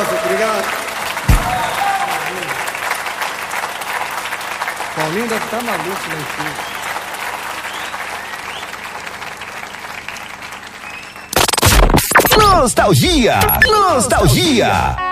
Obrigado. Paulinho deve estar maluco lá em cima. Nostalgia! Nostalgia!